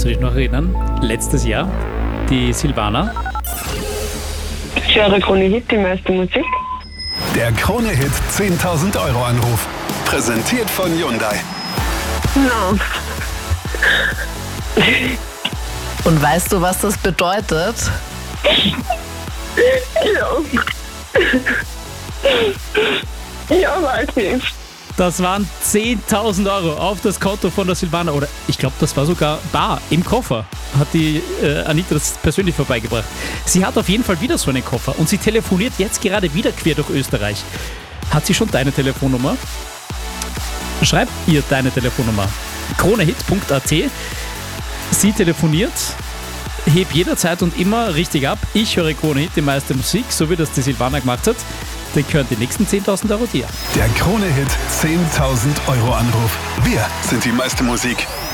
du dich noch erinnern? Letztes Jahr, die Silvana. Ich höre Krone-Hit, die meiste Musik. Der Krone-Hit 10.000 Euro Anruf. Präsentiert von Hyundai. No. Und weißt du, was das bedeutet? Ja, weiß ich. Das waren 10.000 Euro auf das Konto von der Silvana. Oder ich glaube, das war sogar bar im Koffer. Hat die Anita das persönlich vorbeigebracht. Sie hat auf jeden Fall wieder so einen Koffer und sie telefoniert jetzt gerade wieder quer durch Österreich. Hat sie schon deine Telefonnummer? Schreib ihr deine Telefonnummer. kronehit.at. Sie telefoniert, heb jederzeit und immer richtig ab. Ich höre Krone-Hit, die meiste Musik, so wie das die Silvana gemacht hat. Dann gehören die nächsten 10.000 Euro dir. Der Krone-Hit 10.000 Euro Anruf. Wir sind die meiste Musik.